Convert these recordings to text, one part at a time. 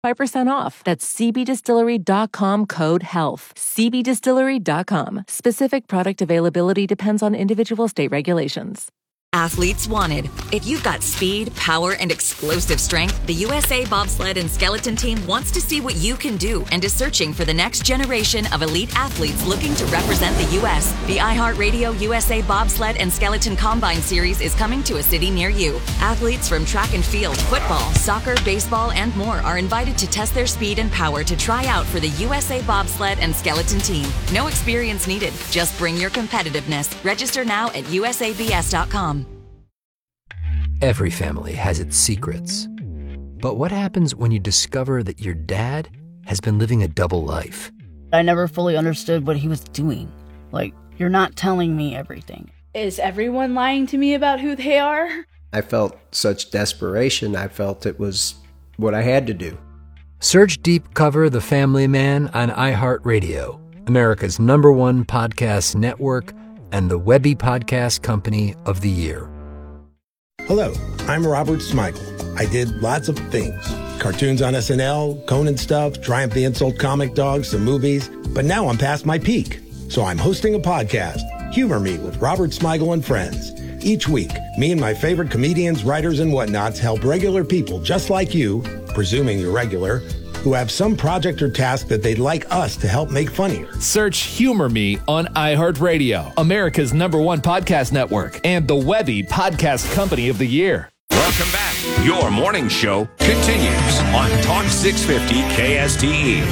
5% off. That's cbdistillery.com code HEALTH. cbdistillery.com. Specific product availability depends on individual state regulations. Athletes wanted. If you've got speed, power, and explosive strength, the USA Bobsled and Skeleton Team wants to see what you can do and is searching for the next generation of elite athletes looking to represent the U.S. The iHeartRadio USA Bobsled and Skeleton Combine Series is coming to a city near you. Athletes from track and field, football, soccer, baseball, and more are invited to test their speed and power to try out for the USA Bobsled and Skeleton Team. No experience needed. Just bring your competitiveness. Register now at usabs.com. Every family has its secrets. But what happens when you discover that your dad has been living a double life? I never fully understood what he was doing. Like, you're not telling me everything. Is everyone lying to me about who they are? I felt such desperation. I felt it was what I had to do. Search Deep Cover The Family Man on iHeartRadio, America's #1 podcast network and the Webby Podcast Company of the Year. Hello, I'm Robert Smigel. I did lots of things. Cartoons on SNL, Conan stuff, Triumph the Insult Comic Dog, some movies. But now I'm past my peak. So I'm hosting a podcast, Humor Me with Robert Smigel and Friends. Each week, me and my favorite comedians, writers, and whatnots help regular people just like you, presuming you're regular, who have some project or task that they'd like us to help make funnier. Search Humor Me on iHeartRadio, America's #1 podcast network, and the Webby Podcast Company of the Year. Welcome back. Your morning show continues on Talk 650 KSTE.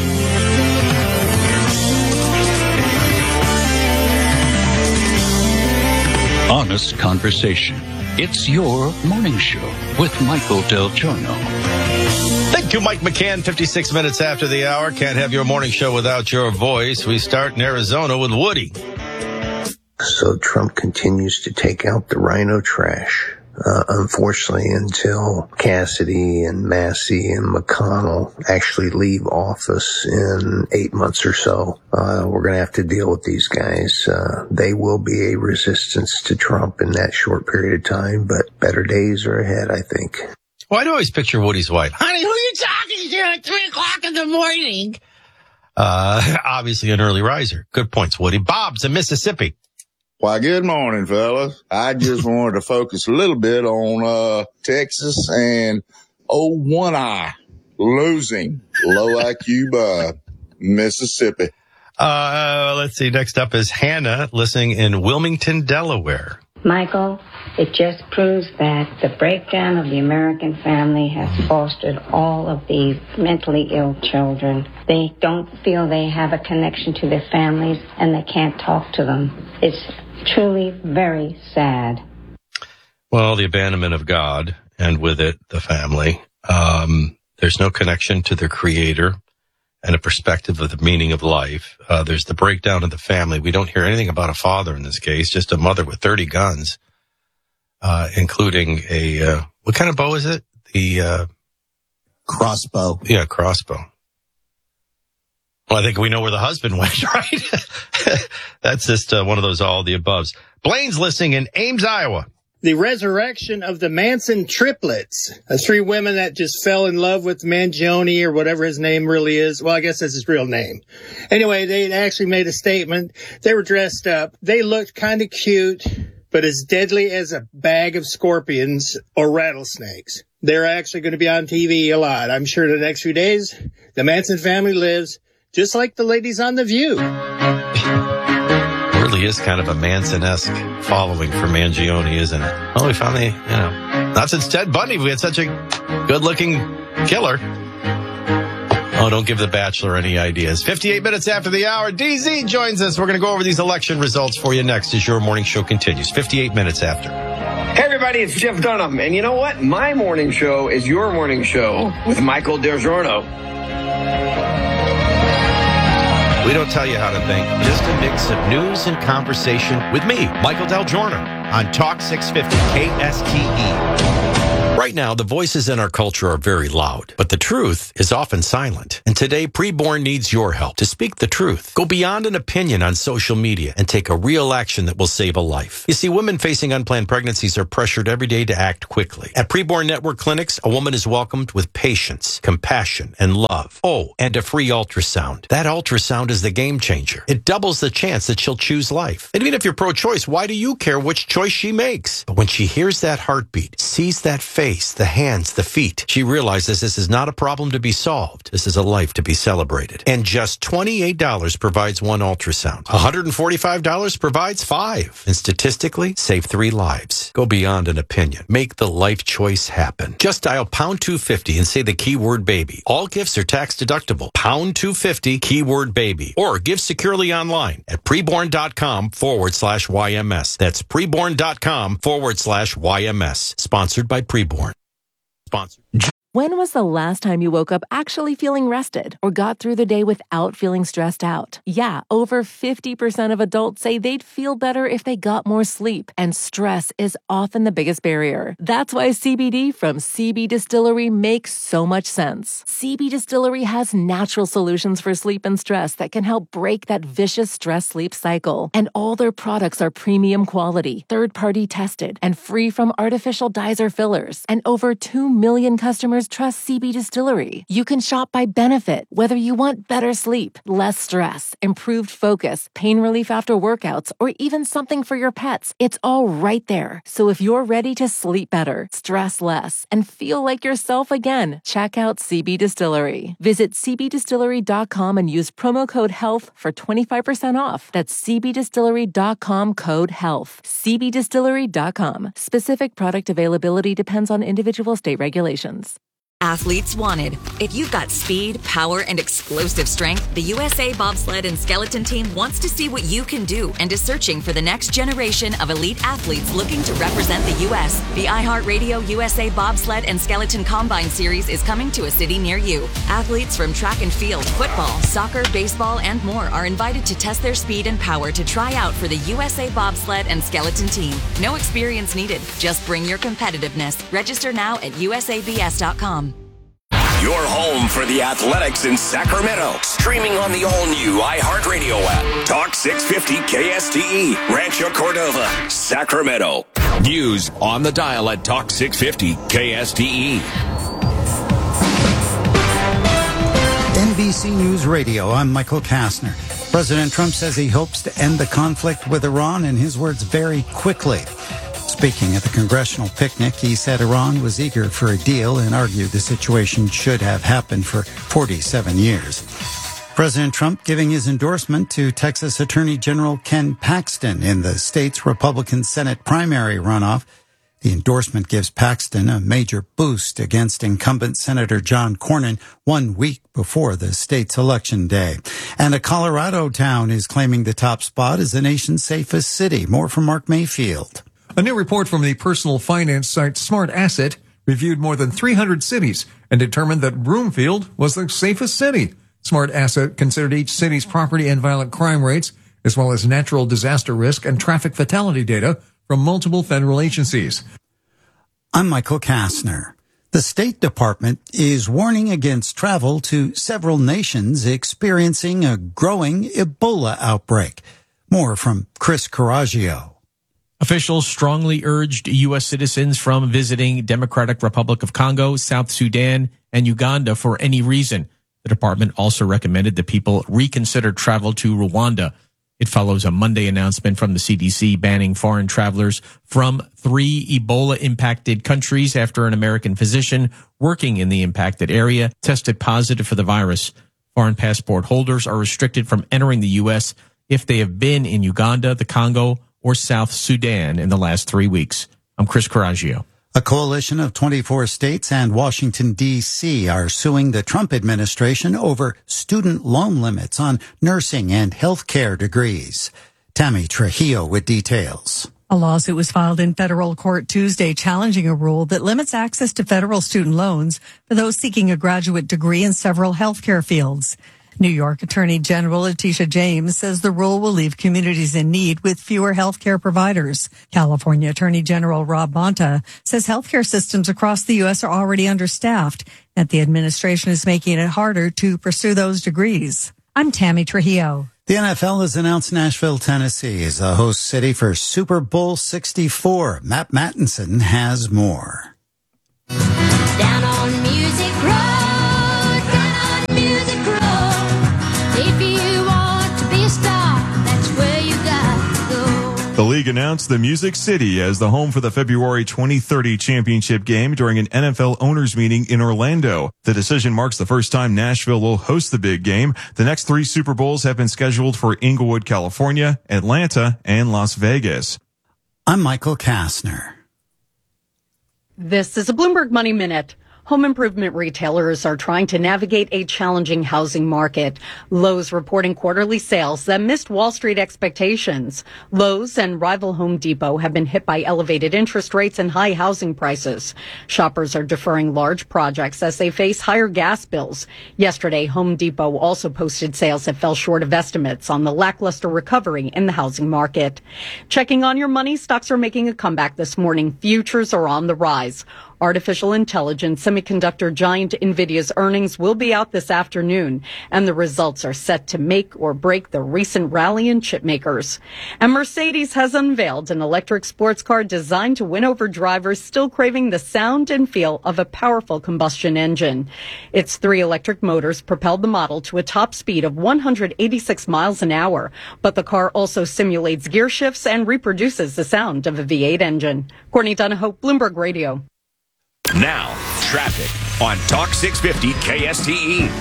Honest conversation. It's your morning show with Michael Del Giorno. Thank you, Mike McCann. 56 minutes after the hour. Can't have your morning show without your voice. We start in Arizona with Woody. So Trump continues to take out the rhino trash. Unfortunately, until Cassidy and Massey and McConnell actually leave office in 8 months or so, we're going to have to deal with these guys. They will be a resistance to Trump in that short period of time, but better days are ahead, I think. Well, I always picture Woody's wife. Honey, who are you talking to at 3 o'clock in the morning? Obviously an early riser. Good points, Woody. Bob's in Mississippi. Why, good morning, fellas. I just wanted to focus a little bit on Texas and One Eye losing low IQ by Mississippi. Let's see. Next up is Hannah, listening in Wilmington, Delaware. Michael, it just proves that the breakdown of the American family has fostered all of these mentally ill children. They don't feel they have a connection to their families, and they can't talk to them. It's truly very sad. Well, the abandonment of God, and with it, the family. There's no connection to their creator and a perspective of the meaning of life. There's the breakdown of the family. We don't hear anything about a father in this case, just a mother with 30 guns, including a, what kind of bow is it? The crossbow. Yeah, crossbow. Well, I think we know where the husband went, right? That's just one of those all the aboves. Blaine's listening in Ames, Iowa. The resurrection of the Manson triplets, 3 women that just fell in love with Mangione or whatever his name really is. Well, I guess that's his real name. Anyway, they actually made a statement. They were dressed up. They looked kind of cute, but as deadly as a bag of scorpions or rattlesnakes. They're actually going to be on TV a lot. I'm sure the next few days, the Manson family lives just like the ladies on The View. Really is kind of a Manson-esque following for Mangione, isn't it? Oh, we finally, not since Ted Bundy we had such a good-looking killer. Oh, don't give The Bachelor any ideas. 58 minutes after the hour, DZ joins us. We're going to go over these election results for you next as your morning show continues. 58 minutes after. Hey, everybody, it's Jeff Dunham. And you know what? My morning show is your morning show with Michael Del Giorno. We don't tell you how to think, just a mix of news and conversation with me, Michael Del Giorno, on Talk 650 KSTE. Right now, the voices in our culture are very loud, but the truth is often silent. And today, Preborn needs your help to speak the truth. Go beyond an opinion on social media and take a real action that will save a life. You see, women facing unplanned pregnancies are pressured every day to act quickly. At Preborn Network clinics, a woman is welcomed with patience, compassion, and love. Oh, and a free ultrasound. That ultrasound is the game changer. It doubles the chance that she'll choose life. And even if you're pro-choice, why do you care which choice she makes? But when she hears that heartbeat, sees that face, the hands, the feet, she realizes this is not a problem to be solved. This is a life to be celebrated. And just $28 provides one ultrasound. $145 provides 5. And statistically, save 3 lives. Go beyond an opinion. Make the life choice happen. Just dial pound 250 and say the keyword baby. All gifts are tax deductible. Pound 250 keyword baby. Or give securely online at preborn.com/YMS. That's preborn.com/YMS. Sponsored by Preborn. Sponsored. When was the last time you woke up actually feeling rested or got through the day without feeling stressed out? Yeah, over 50% of adults say they'd feel better if they got more sleep, and stress is often the biggest barrier. That's why CBD from CB Distillery makes so much sense. CB Distillery has natural solutions for sleep and stress that can help break that vicious stress-sleep cycle. And all their products are premium quality, third-party tested, and free from artificial dyes or fillers. And over 2 million customers trust CB Distillery. You can shop by benefit, whether you want better sleep, less stress, improved focus, pain relief after workouts, or even something for your pets. It's all right there. So if you're ready to sleep better, stress less, and feel like yourself again, check out CB Distillery. Visit cbdistillery.com and use promo code HEALTH for 25% off. That's cbdistillery.com, code HEALTH. cbdistillery.com. Specific product availability depends on individual state regulations. Athletes wanted. If you've got speed, power, and explosive strength, the USA Bobsled and Skeleton Team wants to see what you can do and is searching for the next generation of elite athletes looking to represent the U.S. The iHeartRadio USA Bobsled and Skeleton Combine Series is coming to a city near you. Athletes from track and field, football, soccer, baseball, and more are invited to test their speed and power to try out for the USA Bobsled and Skeleton Team. No experience needed. Just bring your competitiveness. Register now at usabs.com. Your home for the Athletics in Sacramento. Streaming on the all-new iHeartRadio app. Talk 650 KSTE, Rancho Cordova, Sacramento. News on the dial at Talk 650 KSTE. NBC News Radio, I'm Michael Kastner. President Trump says he hopes to end the conflict with Iran, in his words, very quickly. Speaking at the congressional picnic, he said Iran was eager for a deal and argued the situation should have happened for 47 years. President Trump giving his endorsement to Texas Attorney General Ken Paxton in the state's Republican Senate primary runoff. The endorsement gives Paxton a major boost against incumbent Senator John Cornyn 1 week before the state's election day. And a Colorado town is claiming the top spot as the nation's safest city. More from Mark Mayfield. A new report from the personal finance site Smart Asset reviewed more than 300 cities and determined that Broomfield was the safest city. Smart Asset considered each city's property and violent crime rates, as well as natural disaster risk and traffic fatality data from multiple federal agencies. I'm Michael Kastner. The State Department is warning against travel to several nations experiencing a growing Ebola outbreak. More from Chris Coraggio. Officials strongly urged U.S. citizens from visiting Democratic Republic of Congo, South Sudan, and Uganda for any reason. The department also recommended that people reconsider travel to Rwanda. It follows a Monday announcement from the CDC banning foreign travelers from 3 Ebola-impacted countries after an American physician working in the impacted area tested positive for the virus. Foreign passport holders are restricted from entering the U.S. if they have been in Uganda, the Congo, or South Sudan in the last 3 weeks. I'm Chris Coraggio. A coalition of 24 states and Washington, D.C. are suing the Trump administration over student loan limits on nursing and healthcare degrees. Tammy Trujillo with details. A lawsuit was filed in federal court Tuesday challenging a rule that limits access to federal student loans for those seeking a graduate degree in several healthcare fields. New York Attorney General Letitia James says the rule will leave communities in need with fewer healthcare providers. California Attorney General Rob Bonta says healthcare systems across the U.S. are already understaffed, and the administration is making it harder to pursue those degrees. I'm Tammy Trujillo. The NFL has announced Nashville, Tennessee is the host city for Super Bowl 64. Matt Mattinson has more. Down on Music Road, down on Music Road. If you want to be a star, that's where you got to go. The league announced the Music City as the home for the February 2030 championship game during an NFL owners meeting in Orlando. The decision marks the first time Nashville will host the big game. The next 3 Super Bowls have been scheduled for Inglewood, California, Atlanta, and Las Vegas. I'm Michael Kastner. This is a Bloomberg Money Minute. Home improvement retailers are trying to navigate a challenging housing market. Lowe's reporting quarterly sales that missed Wall Street expectations. Lowe's and rival Home Depot have been hit by elevated interest rates and high housing prices. Shoppers are deferring large projects as they face higher gas bills. Yesterday, Home Depot also posted sales that fell short of estimates on the lackluster recovery in the housing market. Checking on your money, stocks are making a comeback this morning. Futures are on the rise. Artificial intelligence semiconductor giant NVIDIA's earnings will be out this afternoon, and the results are set to make or break the recent rally in chip makers. And Mercedes has unveiled an electric sports car designed to win over drivers still craving the sound and feel of a powerful combustion engine. Its 3 electric motors propelled the model to a top speed of 186 miles an hour, but the car also simulates gear shifts and reproduces the sound of a V8 engine. Courtney Donahoe, Bloomberg Radio. Now, traffic on Talk 650 KSTE.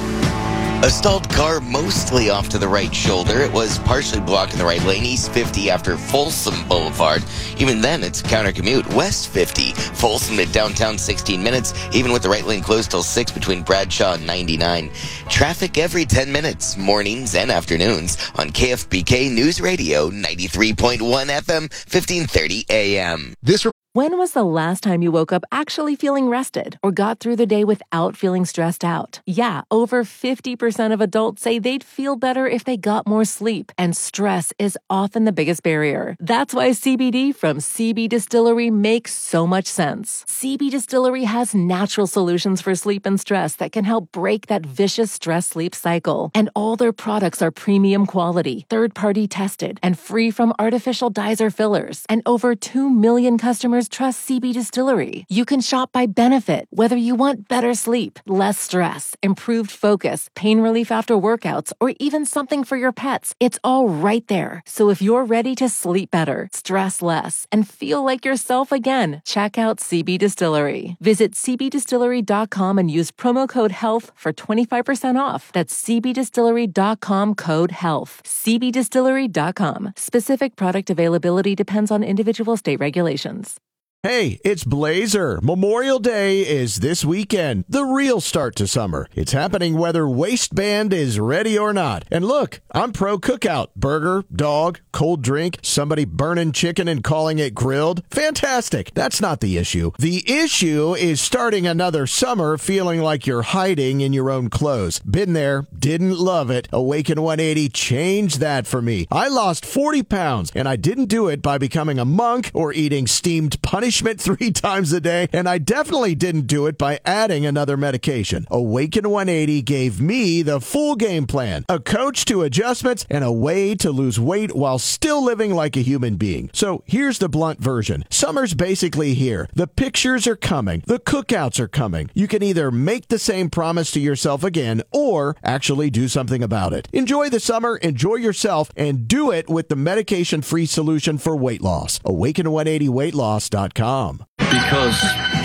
A stalled car mostly off to the right shoulder. It was partially blocking the right lane, East 50 after Folsom Boulevard. Even then, it's counter commute, West 50. Folsom to downtown 16 minutes, even with the right lane closed till 6 between Bradshaw and 99. Traffic every 10 minutes, mornings and afternoons on KFBK News Radio, 93.1 FM, 1530 AM. When was the last time you woke up actually feeling rested or got through the day without feeling stressed out? Yeah, over 50% of adults say they'd feel better if they got more sleep, and stress is often the biggest barrier. That's why CBD from CB Distillery makes so much sense. CB Distillery has natural solutions for sleep and stress that can help break that vicious stress-sleep cycle. And all their products are premium quality, third-party tested, and free from artificial dyes or fillers. And over 2 million customers trust CB Distillery. You can shop by benefit, whether you want better sleep, less stress, improved focus, pain relief after workouts, or even something for your pets. It's all right there. So if you're ready to sleep better, stress less, and feel like yourself again, check out CB Distillery. Visit cbdistillery.com and use promo code HEALTH for 25% off. That's cbdistillery.com, code HEALTH. cbdistillery.com. Specific product availability depends on individual state regulations. Hey, it's Blazer. Memorial Day is this weekend, the real start to summer. It's happening whether waistband is ready or not. And look, I'm pro cookout. Burger, dog, cold drink, somebody burning chicken and calling it grilled. Fantastic. That's not the issue. The issue is starting another summer feeling like you're hiding in your own clothes. Been there, didn't love it. Awaken 180 changed that for me. I lost 40 pounds, and I didn't do it by becoming a monk or eating steamed punishment 3 times a day, and I definitely didn't do it by adding another medication. Awaken 180 gave me the full game plan, a coach to adjustments, and a way to lose weight while still living like a human being. So here's the blunt version. Summer's basically here. The pictures are coming. The cookouts are coming. You can either make the same promise to yourself again or actually do something about it. Enjoy the summer, enjoy yourself, and do it with the medication-free solution for weight loss. Awaken180weightloss.com. Because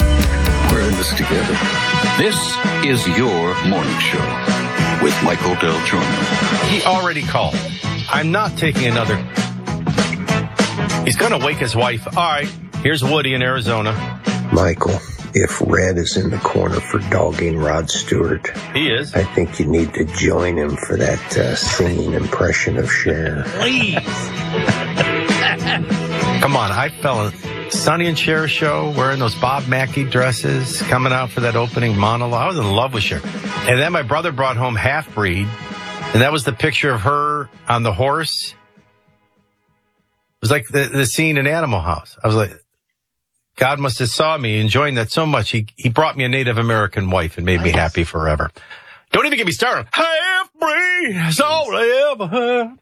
we're in this together. This is your morning show with Michael Del Giorno. He already called. I'm not taking another. He's going to wake his wife. All right, here's Woody in Arizona. Michael, if Red is in the corner for dogging Rod Stewart, he is. I think you need to join him for that singing impression of Cher. Please. Come on, I fell in Sonny and Cher show, wearing those Bob Mackie dresses, coming out for that opening monologue. I was in love with Cher. And then my brother brought home Half Breed, And that was the picture of her on the horse. It was like the scene in Animal House. I was like, God must have saw me enjoying that so much. He brought me a Native American wife and made me happy forever. Don't even get me started. Half-breed is all I ever had.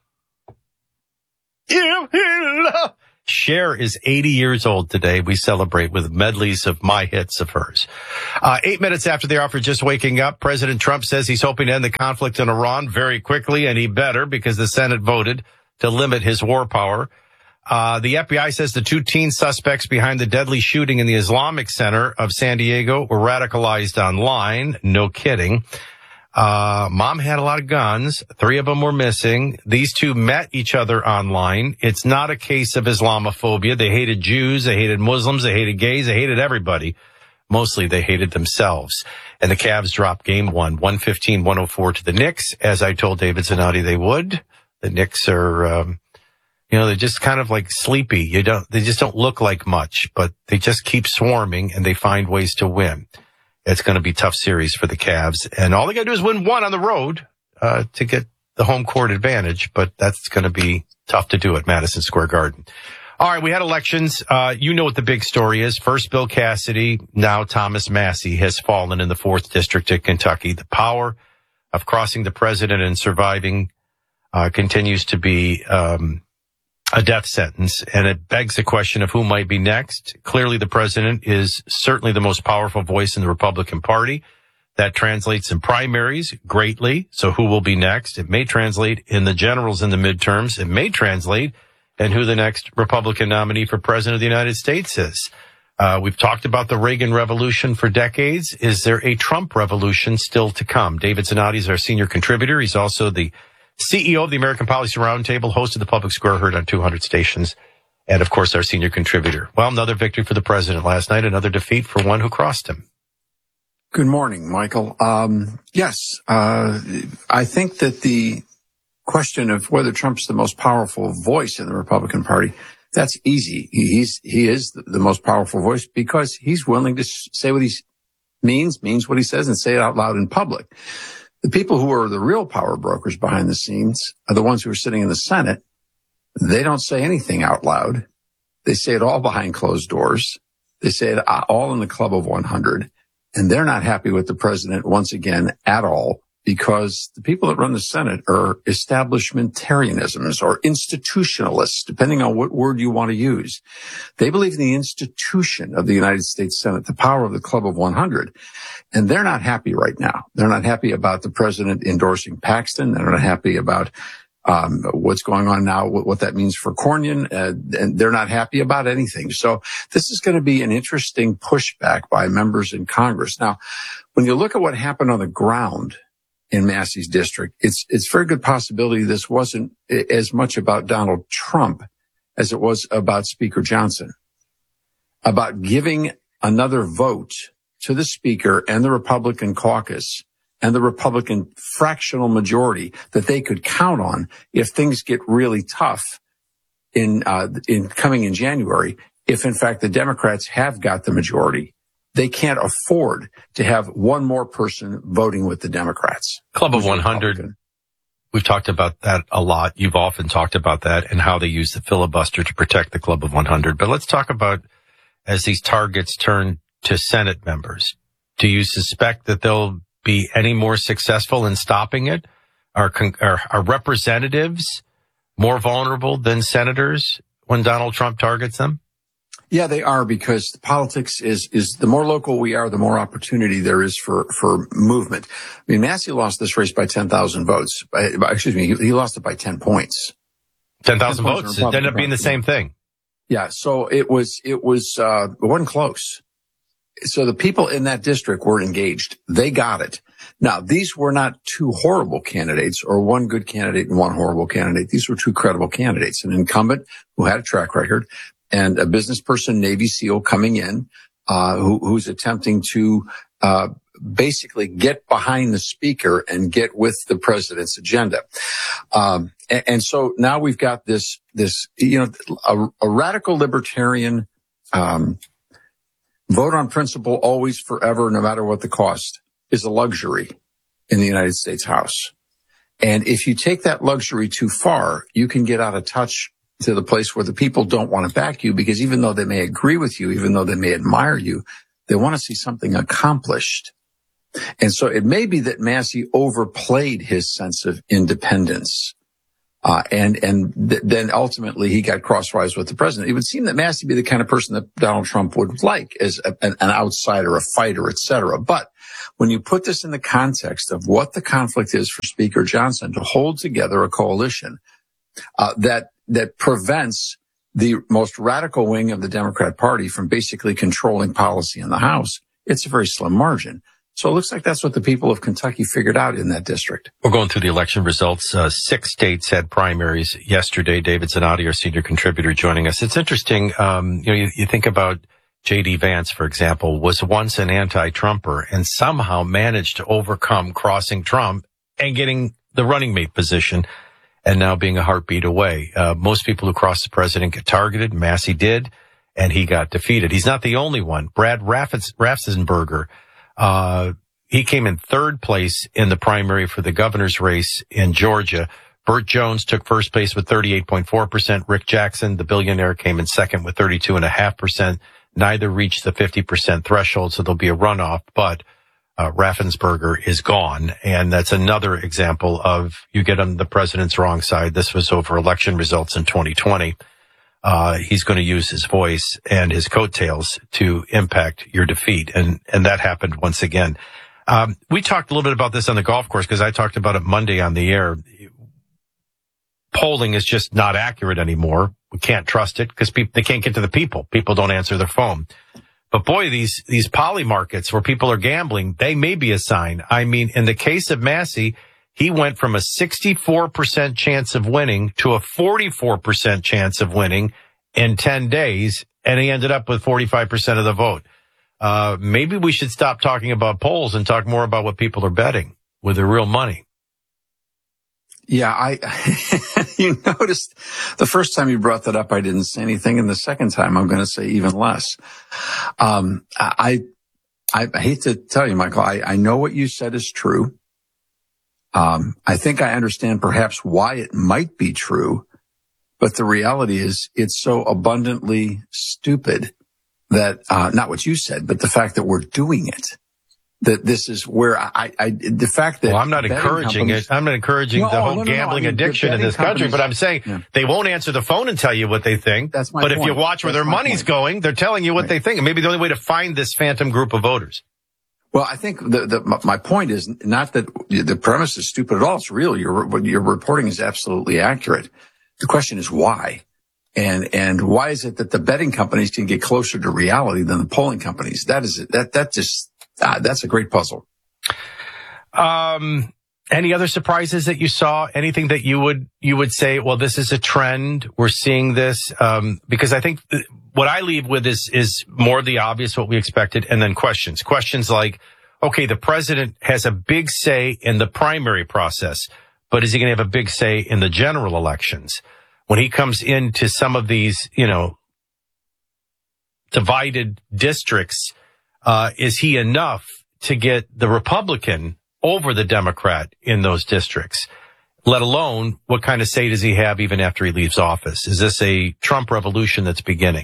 Give him love. Cher is 80 years old today. We celebrate with medleys of my hits of hers. 8 minutes after the hour for Just Waking Up, President Trump says he's hoping to end the conflict in Iran very quickly, and he better, because the Senate voted to limit his war power. The FBI says the 2 teen suspects behind the deadly shooting in the Islamic Center of San Diego were radicalized online. No kidding. Mom had a lot of guns. 3 of them were missing. These 2 met each other online. It's not a case of Islamophobia. They hated Jews. They hated Muslims. They hated gays. They hated everybody. Mostly they hated themselves. And the Cavs dropped game 1, 115-104 to the Knicks, as I told David Zanotti they would. The Knicks are, they're just kind of like sleepy. They just don't look like much, but they just keep swarming and they find ways to win. It's going to be a tough series for the Cavs. And all they got to do is win 1 on the road to get the home court advantage. But that's going to be tough to do at Madison Square Garden. All right, we had elections. You know what the big story is. First Bill Cassidy, now Thomas Massie has fallen in the 4th District of Kentucky. The power of crossing the president and surviving continues to be a death sentence, and it begs the question of who might be next. Clearly, the president is certainly the most powerful voice in the Republican Party. That translates in primaries greatly. So who will be next? It may translate in the generals in the midterms. It may translate in who the next Republican nominee for president of the United States is. We've talked about the Reagan Revolution for decades. Is there a Trump revolution still to come? David Zanotti is our senior contributor. He's also the CEO of the American Policy Roundtable, host of the Public Square, heard on 200 stations, and, of course, our senior contributor. Well, another victory for the president last night, another defeat for one who crossed him. Good morning, Michael. Yes, I think that the question of whether Trump's the most powerful voice in the Republican Party, that's easy. He is the most powerful voice because he's willing to say what he means what he says, and say it out loud in public. The people who are the real power brokers behind the scenes are the ones who are sitting in the Senate. They don't say anything out loud. They say it all behind closed doors. They say it all in the Club of 100. And they're not happy with the president once again at all, because the people that run the Senate are establishmentarianisms or institutionalists, depending on what word you want to use. They believe in the institution of the United States Senate, the power of the Club of 100. And they're not happy right now. They're not happy about the president endorsing Paxton. They're not happy about what's going on now, what that means for Cornyn, and they're not happy about anything. So this is going to be an interesting pushback by members in Congress. Now, when you look at what happened on the ground in Massey's district, it's a very good possibility this wasn't as much about Donald Trump as it was about Speaker Johnson, about giving another vote to the Speaker and the Republican caucus and the Republican fractional majority that they could count on if things get really tough in coming in January. If in fact the Democrats have got the majority, they can't afford to have one more person voting with the Democrats. Club of 100. We've talked about that a lot. You've often talked about that and how they use the filibuster to protect the Club of 100. But let's talk about, as these targets turn to Senate members, do you suspect that they'll be any more successful in stopping it? Are representatives more vulnerable than senators when Donald Trump targets them? Yeah, they are, because the politics is the more local we are, the more opportunity there is for movement. I mean, Massey lost this race by 10,000 votes. He lost it by 10 points. 10,000 votes. It ended up being the same thing. Yeah. So it wasn't close. So the people in that district were engaged. They got it. Now, these were not 2 horrible candidates or one good candidate and one horrible candidate. These were 2 credible candidates, an incumbent who had a track record and a business person, Navy SEAL, coming in, who's attempting to basically get behind the Speaker and get with the president's agenda. And so now we've got this a radical libertarian vote on principle, always, forever, no matter what the cost, is a luxury in the United States House. And if you take that luxury too far, you can get out of touch to the place where the people don't want to back you, because even though they may agree with you, even though they may admire you, they want to see something accomplished. And so it may be that Massey overplayed his sense of independence. Then ultimately he got crosswise with the president. It would seem that Massey be the kind of person that Donald Trump would like as an outsider, a fighter, etc. But when you put this in the context of what the conflict is for Speaker Johnson to hold together a coalition that prevents the most radical wing of the Democrat Party from basically controlling policy in the House, it's a very slim margin. So it looks like that's what the people of Kentucky figured out in that district. We're going through the election results. 6 states had primaries yesterday. David Zanotti, our senior contributor, joining us. It's interesting. You think about J.D. Vance, for example, was once an anti-Trumper and somehow managed to overcome crossing Trump and getting the running mate position and now being a heartbeat away. Most people who cross the president get targeted. Massey did, and he got defeated. He's not the only one. Brad Raffensperger, he came in 3rd place in the primary for the governor's race in Georgia. Burt Jones took first place with 38.4%. Rick Jackson, the billionaire, came in second with 32.5%. Neither reached the 50% threshold, so there'll be a runoff, but Raffensperger is gone. And that's another example of you get on the president's wrong side. This was over election results in 2020. He's going to use his voice and his coattails to impact your defeat. And that happened once again. We talked a little bit about this on the golf course because I talked about it Monday on the air. Polling is just not accurate anymore. We can't trust it because they can't get to the people. People don't answer their phone. But boy, these poly markets where people are gambling, they may be a sign. I mean, in the case of Massey, he went from a 64% chance of winning to a 44% chance of winning in 10 days, and he ended up with 45% of the vote. Maybe we should stop talking about polls and talk more about what people are betting with their real money. Yeah, you noticed the first time you brought that up, I didn't say anything. And the second time, I'm going to say even less. I hate to tell you, Michael, I know what you said is true. I think I understand perhaps why it might be true, but the reality is it's so abundantly stupid that, not what you said, but the fact that we're doing it. That this is where the fact that. Well, I'm not encouraging it. I'm not encouraging the whole gambling addiction in this country, but I'm saying they won't answer the phone and tell you what they think. That's my point. But if you watch where their money's going, they're telling you what they think. And maybe the only way to find this phantom group of voters. Well, I think my point is not that the premise is stupid at all. It's real. What your reporting is absolutely accurate. The question is why. And why is it that the betting companies can get closer to reality than the polling companies? That's a great puzzle. Any other surprises that you saw? Anything that you would say, well, this is a trend. We're seeing this. Because I think what I leave with is more the obvious, what we expected. And then questions like, okay, the president has a big say in the primary process, but is he going to have a big say in the general elections? When he comes into some of these, divided districts, is he enough to get the Republican over the Democrat in those districts? Let alone, what kind of say does he have even after he leaves office? Is this a Trump revolution that's beginning?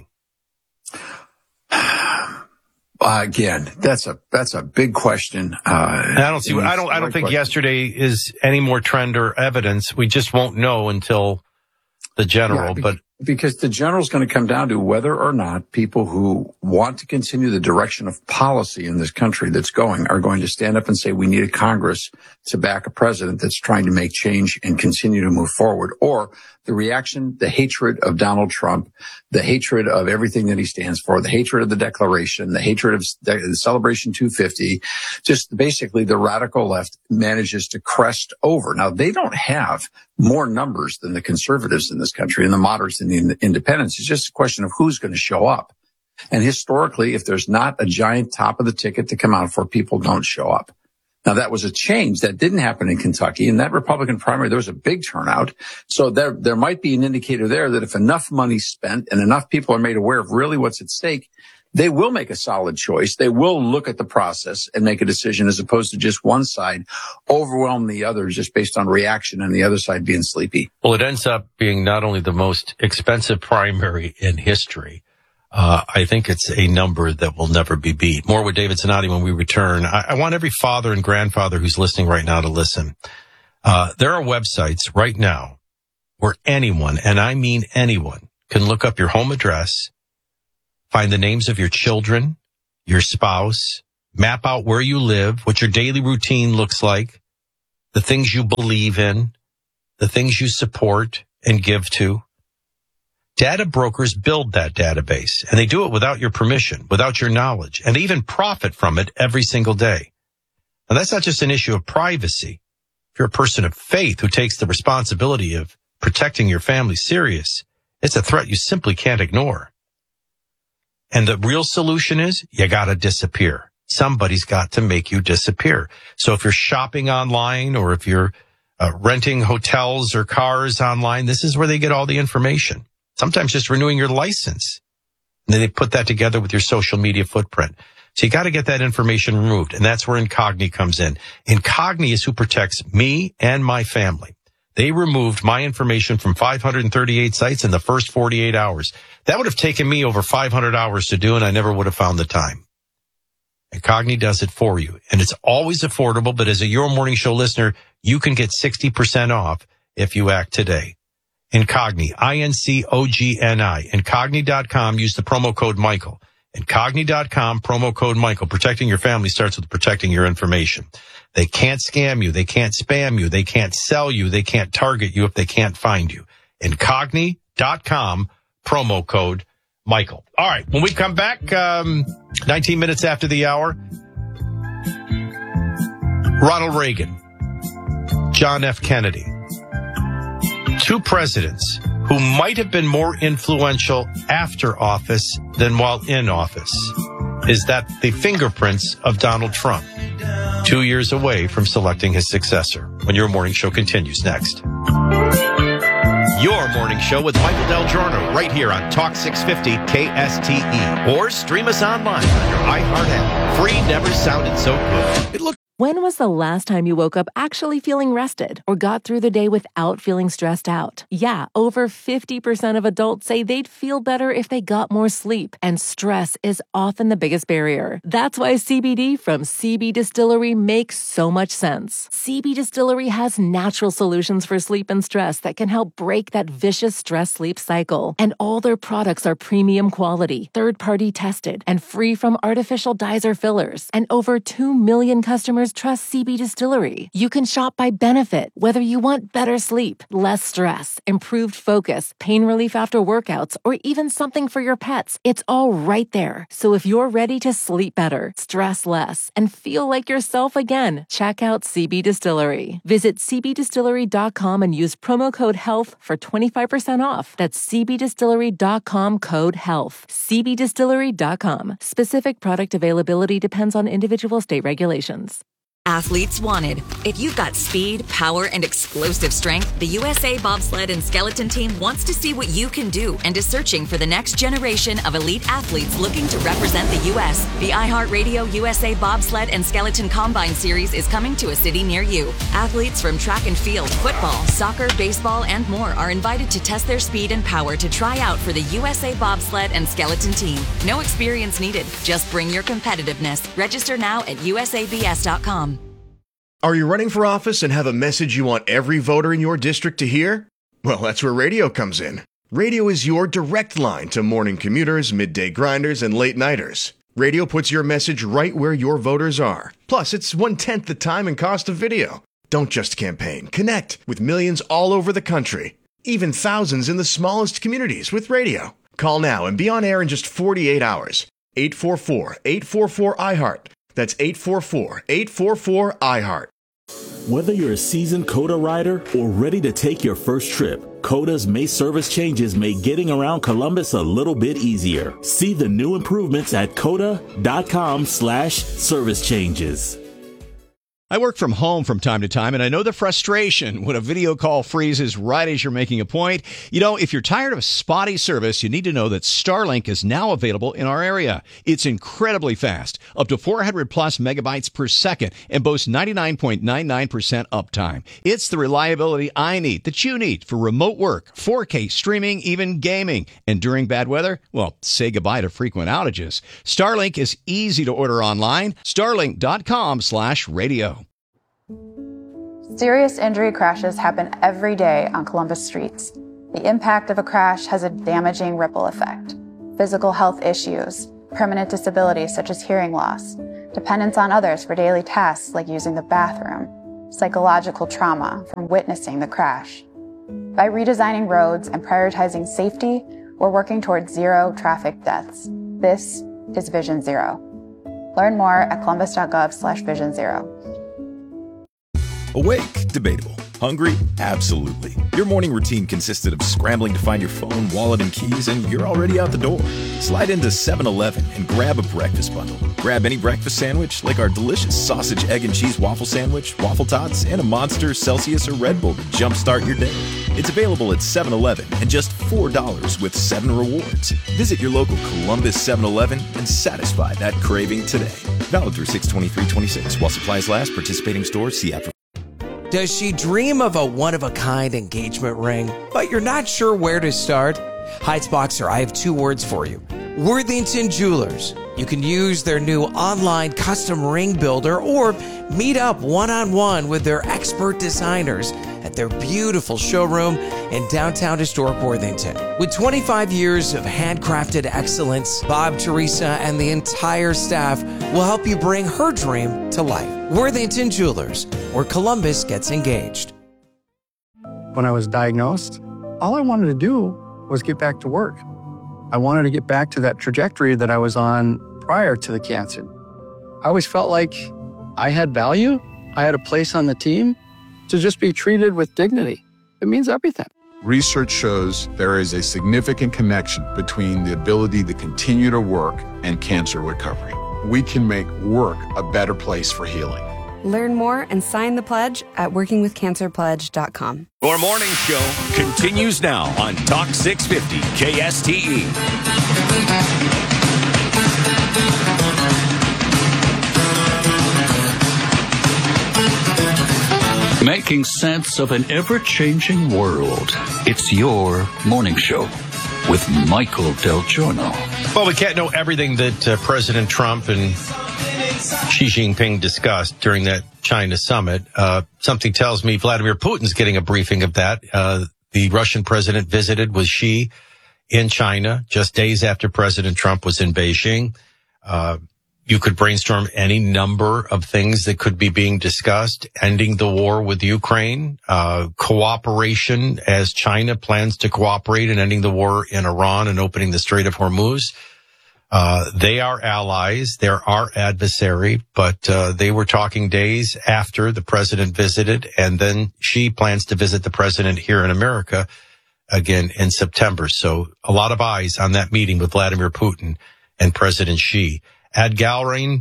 Again, that's a big question. I don't think yesterday is any more trend or evidence. We just won't know until the general, because the general is going to come down to whether or not people who want to continue the direction of policy in this country that's going are going to stand up and say, we need a Congress to back a president that's trying to make change and continue to move forward, or the reaction, the hatred of Donald Trump, the hatred of everything that he stands for, the hatred of the Declaration, the hatred of the Celebration 250, just basically the radical left manages to crest over. Now, they don't have more numbers than the conservatives in this country and the moderates and the independents. It's just a question of who's going to show up. And historically, if there's not a giant top of the ticket to come out for, people don't show up. Now, that was a change that didn't happen in Kentucky. In that Republican primary, there was a big turnout. So there might be an indicator there that if enough money's spent and enough people are made aware of really what's at stake, they will make a solid choice. They will look at the process and make a decision, as opposed to just one side overwhelm the other just based on reaction and the other side being sleepy. Well, it ends up being not only the most expensive primary in history, I think it's a number that will never be beat. More with David Zanotti when we return. I want every father and grandfather who's listening right now to listen. There are websites right now where anyone, and I mean anyone, can look up your home address, find the names of your children, your spouse, map out where you live, what your daily routine looks like, the things you believe in, the things you support and give to. Data brokers build that database, and they do it without your permission, without your knowledge, and they even profit from it every single day. And that's not just an issue of privacy. If you're a person of faith who takes the responsibility of protecting your family serious, it's a threat you simply can't ignore. And the real solution is you got to disappear. Somebody's got to make you disappear. So if you're shopping online, or if you're renting hotels or cars online, this is where they get all the information. Sometimes just renewing your license. And then they put that together with your social media footprint. So you got to get that information removed. And that's where Incogni comes in. Incogni is who protects me and my family. They removed my information from 538 sites in the first 48 hours. That would have taken me over 500 hours to do, and I never would have found the time. Incogni does it for you. And it's always affordable, but as a Your Morning Show listener, you can get 60% off if you act today. Incogni, Incogni, Incogni.com. Use the promo code Michael. Incogni.com, promo code Michael. Protecting your family starts with protecting your information. They can't scam you. They can't spam you. They can't sell you. They can't target you if they can't find you. Incogni.com, promo code Michael. All right. When we come back, 19 minutes after the hour, Ronald Reagan, John F. Kennedy, two presidents who might have been more influential after office than while in office. Is that the fingerprints of Donald Trump? 2 years away from selecting his successor. When Your Morning Show continues next. Your Morning Show with Michael Del Giorno right here on Talk 650 KSTE. Or stream us online on your iHeart app. Free never sounded so good. When was the last time you woke up actually feeling rested or got through the day without feeling stressed out? Yeah, over 50% of adults say they'd feel better if they got more sleep, and stress is often the biggest barrier. That's why CBD from CB Distillery makes so much sense. CB Distillery has natural solutions for sleep and stress that can help break that vicious stress-sleep cycle. And all their products are premium quality, third-party tested, and free from artificial dyes or fillers. And over 2 million customers trust CB Distillery. You can shop by benefit, whether you want better sleep, less stress, improved focus, pain relief after workouts, or even something for your pets. It's all right there. So if you're ready to sleep better, stress less, and feel like yourself again, check out CB Distillery. Visit cbdistillery.com and use promo code HEALTH for 25% off. That's cbdistillery.com, code HEALTH. cbdistillery.com. Specific product availability depends on individual state regulations. Athletes wanted. If you've got speed, power, and explosive strength, the USA Bobsled and Skeleton Team wants to see what you can do and is searching for the next generation of elite athletes looking to represent the U.S. The iHeartRadio USA Bobsled and Skeleton Combine Series is coming to a city near you. Athletes from track and field, football, soccer, baseball, and more are invited to test their speed and power to try out for the USA Bobsled and Skeleton Team. No experience needed. Just bring your competitiveness. Register now at usabs.com. Are you running for office and have a message you want every voter in your district to hear? Well, that's where radio comes in. Radio is your direct line to morning commuters, midday grinders, and late nighters. Radio puts your message right where your voters are. Plus, it's 1/10 the time and cost of video. Don't just campaign. Connect with millions all over the country. Even thousands in the smallest communities with radio. Call now and be on air in just 48 hours. 844-844-iHeart. That's 844-844-iHeart. Whether you're a seasoned COTA rider or ready to take your first trip, COTA's May service changes make getting around Columbus a little bit easier. See the new improvements at COTA.com/service changes. I work from home from time to time, and I know the frustration when a video call freezes right as you're making a point. You know, if you're tired of spotty service, you need to know that Starlink is now available in our area. It's incredibly fast, up to 400 plus megabytes per second, and boasts 99.99% uptime. It's the reliability I need, that you need, for remote work, 4K streaming, even gaming. And during bad weather, well, say goodbye to frequent outages. Starlink is easy to order online. Starlink.com/radio. Serious injury crashes happen every day on Columbus streets. The impact of a crash has a damaging ripple effect. Physical health issues, permanent disabilities such as hearing loss, dependence on others for daily tasks like using the bathroom, psychological trauma from witnessing the crash. By redesigning roads and prioritizing safety, we're working towards zero traffic deaths. This is Vision Zero. Learn more at columbus.gov/Vision Zero. Awake? Debatable. Hungry? Absolutely. Your morning routine consisted of scrambling to find your phone, wallet, and keys, and you're already out the door. Slide into 7-Eleven and grab a breakfast bundle. Grab any breakfast sandwich, like our delicious sausage, egg, and cheese waffle sandwich, waffle tots, and a Monster, Celsius, or Red Bull to jumpstart your day. It's available at 7-Eleven and just $4 with 7 rewards. Visit your local Columbus 7-Eleven and satisfy that craving today. Valid through 6/23/26. While supplies last, participating stores see after. Does she dream of a one-of-a-kind engagement ring, but you're not sure where to start? Heights Boxer, I have 2 words for you. Worthington Jewelers. You can use their new online custom ring builder or meet up one-on-one with their expert designers at their beautiful showroom in downtown historic Worthington. With 25 years of handcrafted excellence, Bob, Teresa, and the entire staff will help you bring her dream to life. Worthington Jewelers, where Columbus gets engaged. When I was diagnosed, all I wanted to do was get back to work. I wanted to get back to that trajectory that I was on prior to the cancer. I always felt like I had value, I had a place on the team. To just be treated with dignity, it means everything. Research shows there is a significant connection between the ability to continue to work and cancer recovery. We can make work a better place for healing. Learn more and sign the pledge at workingwithcancerpledge.com. Your morning show continues now on Talk 650 KSTE. Making sense of an ever-changing world. It's your morning show with Michael Del Giorno. Well, we can't know everything that President Trump and Xi Jinping discussed during that China summit. Something tells me Vladimir Putin's getting a briefing of that. The Russian president visited with Xi in China just days after President Trump was in Beijing. You could brainstorm any number of things that could be being discussed. Ending the war with Ukraine, cooperation as China plans to cooperate in ending the war in Iran and opening the Strait of Hormuz. They are allies. They're our adversary, but they were talking days after the president visited, and then Xi plans to visit the president here in America again in September. So a lot of eyes on that meeting with Vladimir Putin and President Xi. Ad Gallery,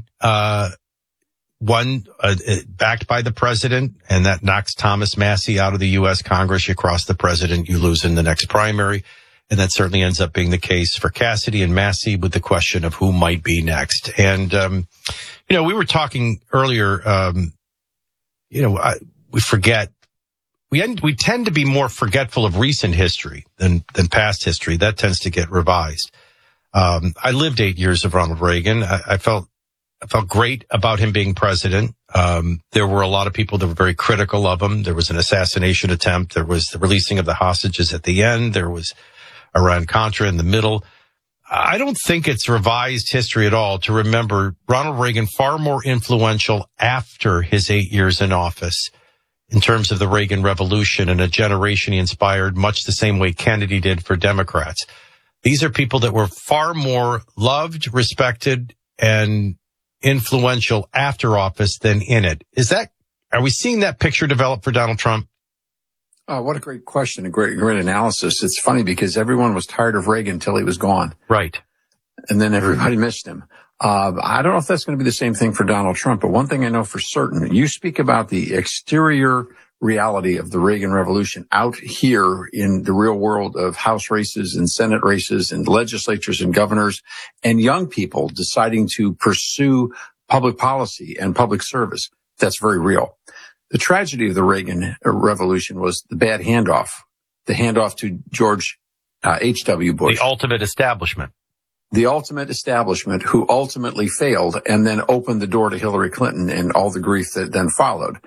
won, backed by the president, and that knocks Thomas Massie out of the U.S. Congress. You cross the president, you lose in the next primary. And that certainly ends up being the case for Cassidy and Massie with the question of who might be next. And, we were talking earlier, we forget. We tend to be more forgetful of recent history than past history. That tends to get revised. I lived 8 years of Ronald Reagan. I felt great about him being president. There were a lot of people that were very critical of him. There was an assassination attempt. There was the releasing of the hostages at the end. There was Iran-Contra in the middle. I don't think it's revised history at all to remember Ronald Reagan far more influential after his 8 years in office in terms of the Reagan Revolution and a generation he inspired much the same way Kennedy did for Democrats. These are people that were far more loved, respected, and influential after office than in it. Are we seeing that picture develop for Donald Trump? Oh, what a great question. A great analysis. It's funny because everyone was tired of Reagan until he was gone. Right. And then everybody missed him. I don't know if that's going to be the same thing for Donald Trump, but one thing I know for certain, you speak about the exterior reality of the Reagan Revolution out here in the real world of House races and Senate races and legislatures and governors and young people deciding to pursue public policy and public service. That's very real. The tragedy of the Reagan Revolution was the bad handoff, the handoff to George H.W. Bush. The ultimate establishment. The ultimate establishment who ultimately failed and then opened the door to Hillary Clinton and all the grief that then followed.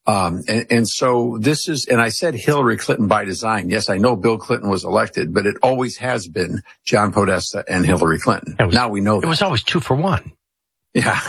And so this is, and I said Hillary Clinton by design. Yes, I know Bill Clinton was elected, but it always has been John Podesta and Hillary Clinton. Now we know that. It was always 2 for 1. Yeah.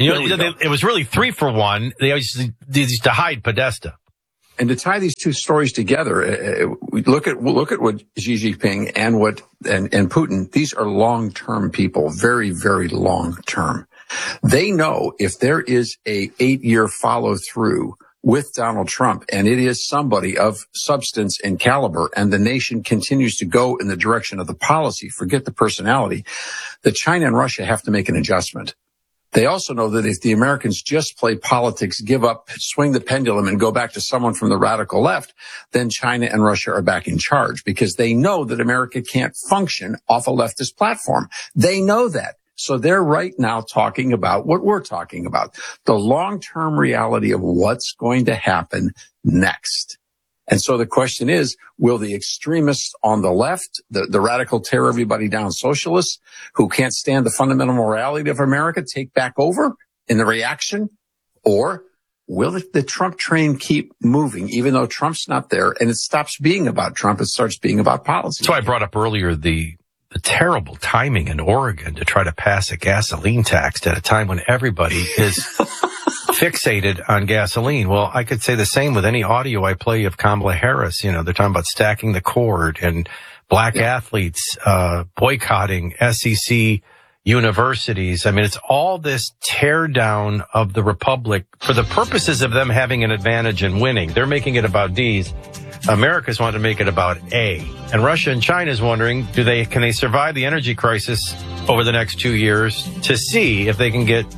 It was really 3 for 1. They used to hide Podesta. And to tie these two stories together, look at what Xi Jinping and Putin, these are long-term people, very, very long-term. They know if there is a 8-year follow-through with Donald Trump, and it is somebody of substance and caliber, and the nation continues to go in the direction of the policy, forget the personality, that China and Russia have to make an adjustment. They also know that if the Americans just play politics, give up, swing the pendulum, and go back to someone from the radical left, then China and Russia are back in charge, because they know that America can't function off a leftist platform. They know that. So they're right now talking about what we're talking about, the long-term reality of what's going to happen next. And so the question is, will the extremists on the left, the radical tear everybody down socialists who can't stand the fundamental morality of America take back over in the reaction? Or will the Trump train keep moving, even though Trump's not there, and it stops being about Trump, it starts being about policy? That's why I brought up earlier the terrible timing in Oregon to try to pass a gasoline tax at a time when everybody is fixated on gasoline. Well, I could say the same with any audio I play of Kamala Harris. You know, they're talking about stacking the cord and black athletes boycotting SEC universities. I mean, it's all this tear down of the republic for the purposes of them having an advantage and winning. They're making it about D's. America's wanting to make it about A. And Russia and China is wondering, can they survive the energy crisis over the next 2 years to see if they can get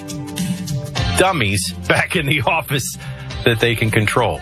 dummies back in the office that they can control.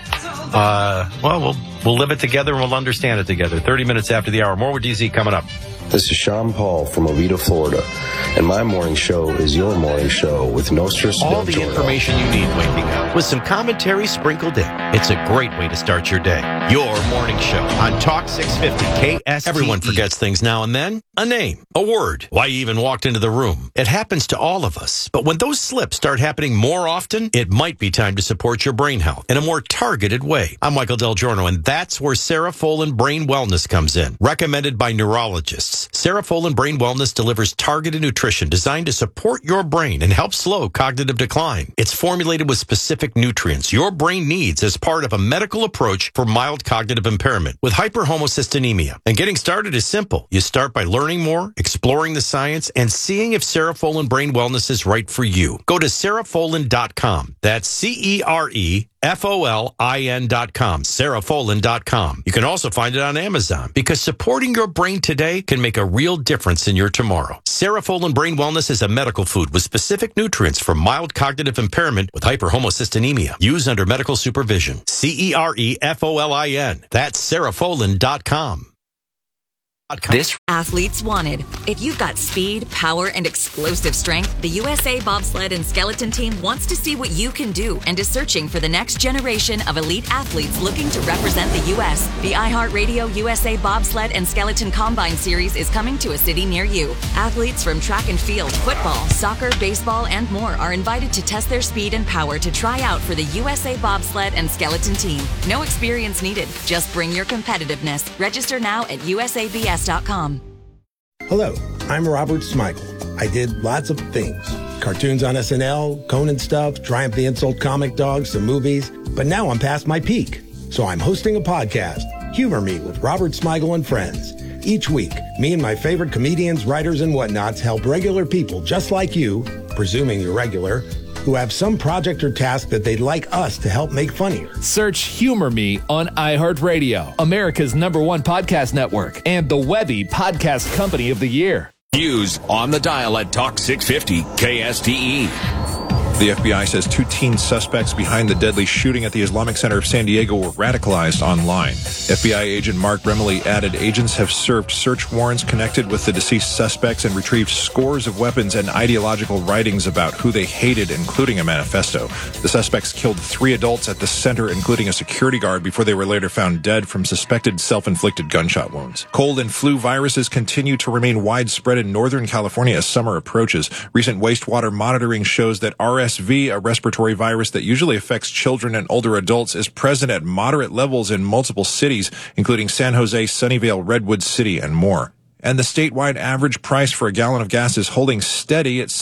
We'll live it together and we'll understand it together. 30 minutes after the hour. More with DZ coming up. This is Sean Paul from Oviedo, Florida, and my morning show is your morning show with Nostris All the information you need waking up with some commentary sprinkled in. It's a great way to start your day. Your morning show on Talk 650 KSTE. Everyone forgets things now and then. A name, a word, why you even walked into the room. It happens to all of us. But when those slips start happening more often, it might be time to support your brain health in a more targeted way. I'm Michael Del Giorno, and that's where Sarah Folan Brain Wellness comes in. Recommended by neurologists, Sarah Folan Brain Wellness delivers targeted nutrition designed to support your brain and help slow cognitive decline. It's formulated with specific nutrients your brain needs as part of a medical approach for mild cognitive impairment with hyperhomocystinemia. And getting started is simple. You start by learning more, exploring the science, and seeing if Sarah Folan Brain Wellness is right for you. Go to sarahfolan.com. That's CEREFOLIN.com. sarahfolan.com. You can also find it on Amazon because supporting your brain today can make a real difference in your tomorrow. Sarah Folan Brain Wellness is a medical food with specific nutrients for mild cognitive impairment with hyperhomocystinemia. Use under medical supervision. CEREFOLIN. That's sarahfolan.com. This Athletes Wanted. If you've got speed, power, and explosive strength, the USA Bobsled and Skeleton Team wants to see what you can do and is searching for the next generation of elite athletes looking to represent the U.S. The iHeartRadio USA Bobsled and Skeleton Combine Series is coming to a city near you. Athletes from track and field, football, soccer, baseball, and more are invited to test their speed and power to try out for the USA Bobsled and Skeleton Team. No experience needed. Just bring your competitiveness. Register now at USABS.com. Hello, I'm Robert Smigel. I did lots of things. Cartoons on SNL, Conan stuff, Triumph the Insult comic dogs, some movies. But now I'm past my peak. So I'm hosting a podcast, Humor Me with Robert Smigel and Friends. Each week, me and my favorite comedians, writers, and whatnots help regular people just like you, presuming you're regular, who have some project or task that they'd like us to help make funnier. Search Humor Me on iHeartRadio, America's #1 podcast network, and the Webby Podcast Company of the Year. News on the dial at Talk 650 KSTE. The FBI says 2 teen suspects behind the deadly shooting at the Islamic Center of San Diego were radicalized online. FBI agent Mark Remley added agents have served search warrants connected with the deceased suspects and retrieved scores of weapons and ideological writings about who they hated, including a manifesto. The suspects killed 3 adults at the center, including a security guard, before they were later found dead from suspected self-inflicted gunshot wounds. Cold and flu viruses continue to remain widespread in Northern California as summer approaches. Recent wastewater monitoring shows that RSV, a respiratory virus that usually affects children and older adults, is present at moderate levels in multiple cities, including San Jose, Sunnyvale, Redwood City, and more. And the statewide average price for a gallon of gas is holding steady at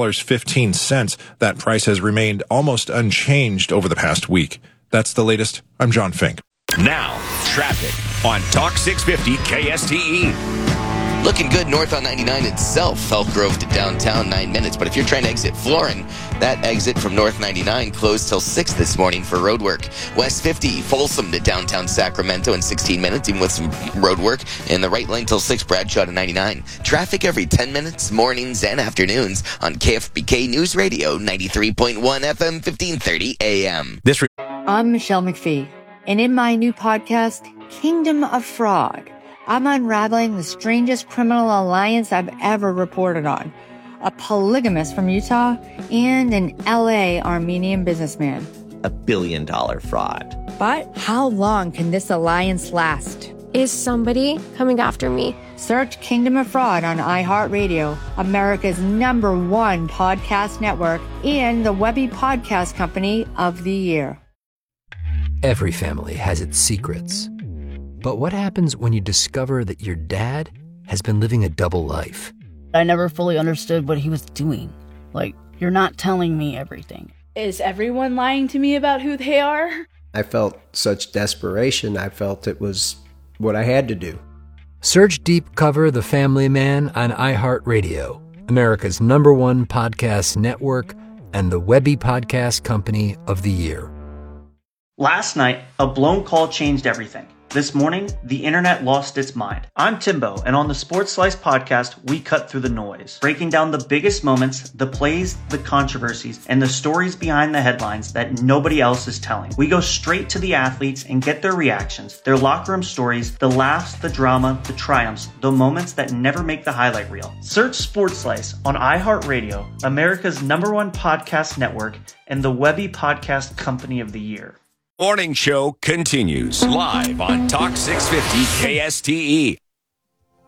$6.15. That price has remained almost unchanged over the past week. That's the latest. I'm John Fink. Now, traffic on Talk 650 KSTE. Looking good north on 99 itself. Elk Grove to downtown, 9 minutes. But if you're trying to exit Florin, that exit from North 99 closed till 6 this morning for road work. West 50, Folsom to downtown Sacramento in 16 minutes, even with some road work. In the right lane till 6, Bradshaw to 99. Traffic every 10 minutes, mornings and afternoons on KFBK News Radio, 93.1 FM, 1530 AM. I'm Michelle McPhee, and in my new podcast, Kingdom of Fraud, I'm unraveling the strangest criminal alliance I've ever reported on. A polygamist from Utah and an LA Armenian businessman. $1 billion fraud. But how long can this alliance last? Is somebody coming after me? Search Kingdom of Fraud on iHeartRadio, America's #1 podcast network, and the Webby Podcast Company of the Year. Every family has its secrets. But what happens when you discover that your dad has been living a double life? I never fully understood what he was doing. Like, you're not telling me everything. Is everyone lying to me about who they are? I felt such desperation. I felt it was what I had to do. Search Deep Cover The Family Man on iHeartRadio, America's #1 podcast network, and the Webby Podcast Company of the Year. Last night, a blown call changed everything. This morning, the internet lost its mind. I'm Timbo, and on the Sports Slice podcast, we cut through the noise, breaking down the biggest moments, the plays, the controversies, and the stories behind the headlines that nobody else is telling. We go straight to the athletes and get their reactions, their locker room stories, the laughs, the drama, the triumphs, the moments that never make the highlight reel. Search Sports Slice on iHeartRadio, America's #1 podcast network, and the Webby Podcast Company of the Year. Morning show continues live on Talk 650 KSTE.